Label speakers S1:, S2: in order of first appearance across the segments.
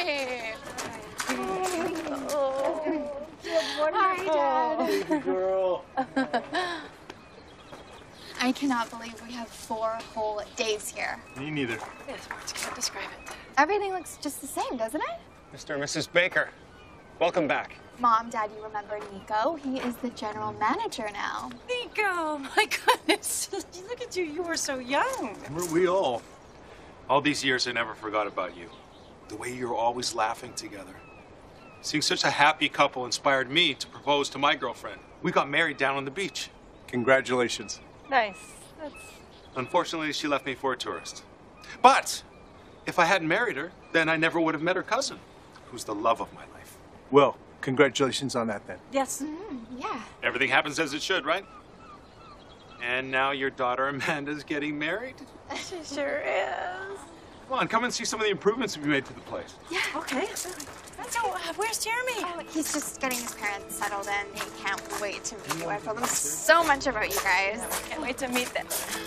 S1: Hi.
S2: Oh.
S1: Hi, Dad.
S3: Baby girl.
S1: I cannot believe we have 4 whole days here.
S3: Me neither.
S2: Yes, words can't describe it.
S1: Everything looks just the same, doesn't it?
S4: Mr. and Mrs. Baker, welcome back.
S1: Mom, Dad, you remember Nico? He is the general manager now.
S2: Nico, my goodness. Look at you. You were so young.
S3: Weren't we all? All these years, I never forgot about you. The way you're always laughing together. Seeing such a happy couple inspired me to propose to my girlfriend. We got married down on the beach. Congratulations.
S2: Nice.
S3: Unfortunately, she left me for a tourist. But if I hadn't married her, then I never would have met her cousin, who's the love of my life.
S5: Well, congratulations on that then.
S2: Yes.
S1: Yeah.
S3: Everything happens as it should, right? And now your daughter Amanda's getting married?
S2: She sure is.
S3: Come on, come and see some of the improvements we made to the place.
S1: Yeah.
S2: Okay. So, where's Jeremy?
S1: Oh, he's just getting his parents settled in. He can't wait to meet you. I've told him so much about you guys.
S2: Can't wait to meet them.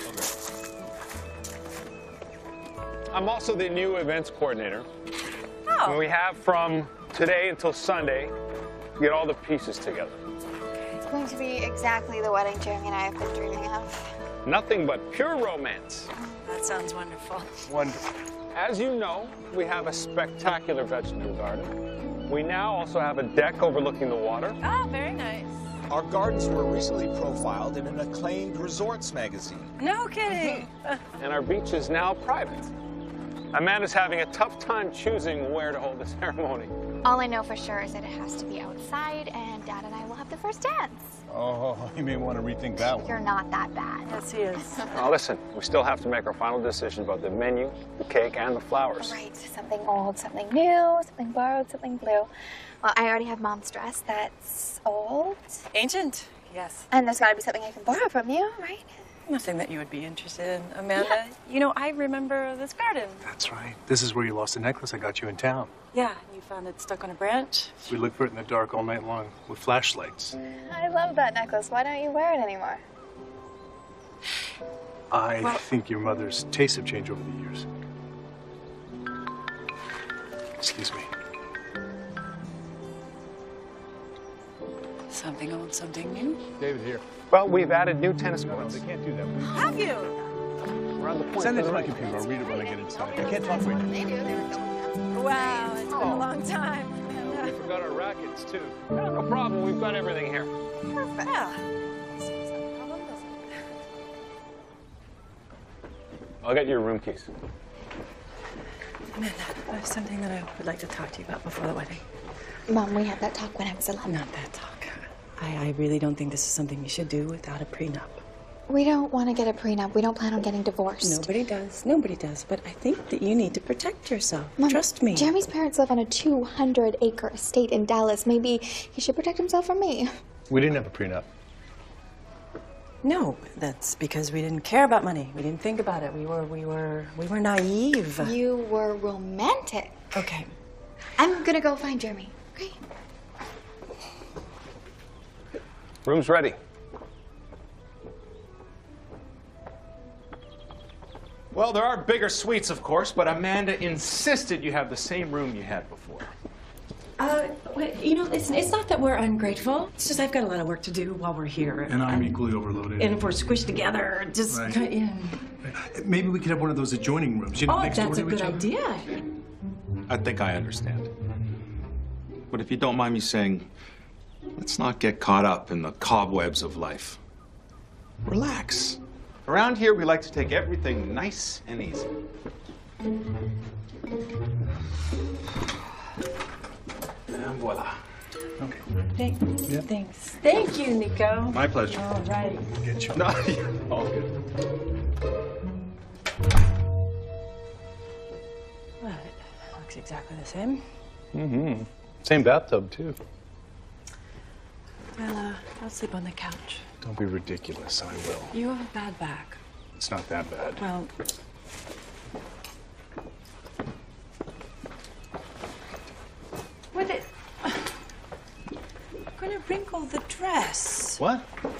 S4: I'm also the new events coordinator.
S2: Oh.
S4: And we have from today until Sunday to get all the pieces together.
S1: It's going to be exactly the wedding Jeremy and I have been dreaming of.
S4: Nothing but pure romance.
S2: That sounds wonderful.
S5: Wonderful.
S4: As you know, we have a spectacular vegetable garden. We now also have a deck overlooking the water.
S2: Oh, very nice.
S6: Our gardens were recently profiled in an acclaimed resorts magazine.
S2: No kidding.
S4: And our beach is now private. Amanda's having a tough time choosing where to hold the ceremony.
S1: All I know for sure is that it has to be outside, and Dad and I will have the first dance.
S5: Oh, you may want to rethink that one.
S1: You're not that bad.
S2: Yes, he is.
S4: Now listen, we still have to make our final decision about the menu, the cake, and the flowers.
S1: Right, something old, something new, something borrowed, something blue. Well, I already have Mom's dress that's old.
S2: Ancient. Yes.
S1: And there's gotta be something I can borrow from you, right?
S2: Nothing that you would be interested in, Amanda. Yeah. You know, I remember this garden.
S5: That's right. This is where you lost the necklace I got you in town.
S2: Yeah, you found it stuck on a branch.
S5: We looked for it in the dark all night long with flashlights.
S1: I love that necklace. Why don't you wear it anymore?
S5: I think your mother's tastes have changed over the years. Excuse me.
S2: Something old, something new.
S5: David here.
S4: Well, we've added new tennis
S5: No,
S4: courts.
S5: they can't do that.
S2: Have you?
S4: Around the point.
S5: Send it
S4: to
S5: to
S4: the
S5: my
S4: right.
S5: computer. I'll read it when I get inside. I can't talk right now.
S1: They do. They were going
S2: Wow, it's been a long time.
S4: We forgot our rackets, too. No problem, we've got everything here.
S1: Perfect.
S2: Yeah.
S4: I'll get your room keys.
S2: Amanda, there's something that I would like to talk to you about before the wedding.
S1: Mom, we had that talk when I was 11.
S2: Not that talk. I really don't think this is something you should do without a prenup.
S1: We don't want to get a prenup. We don't plan on getting divorced.
S2: Nobody does. Nobody does. But I think that you need to protect yourself.
S1: Mom,
S2: Trust me.
S1: Jeremy's parents live on a 200-acre estate in Dallas. Maybe he should protect himself from me.
S5: We didn't have a prenup.
S2: No, that's because we didn't care about money. We didn't think about it. We were naive.
S1: You were romantic.
S2: Okay.
S1: I'm gonna go find Jeremy. Okay.
S4: Room's ready.
S3: Well, there are bigger suites, of course, but Amanda insisted you have the same room you had before.
S2: You know, it's not that we're ungrateful. It's just I've got a lot of work to do while we're here.
S5: And I'm equally overloaded.
S2: And if we're squished together, just...
S5: Right.
S2: Yeah.
S5: Maybe we could have one of those adjoining rooms, you know,
S2: Oh,
S5: next door
S2: that's a
S5: to each
S2: good
S5: other.
S2: idea.
S3: I think I understand. But if you don't mind me saying, let's not get caught up in the cobwebs of life. Relax. Around here, we like to take everything nice and easy. And voila.
S5: Okay.
S2: Thanks. Thank you, Nico.
S3: My pleasure.
S2: All right.
S5: Get you.
S3: No, all good.
S2: Well, it looks exactly the same.
S5: Mm-hmm. Same bathtub, too.
S2: I'll sleep on the couch.
S5: Don't be ridiculous. I will.
S2: You have a bad back.
S5: It's not that bad.
S2: Well... With it... I'm gonna wrinkle the dress.
S5: What?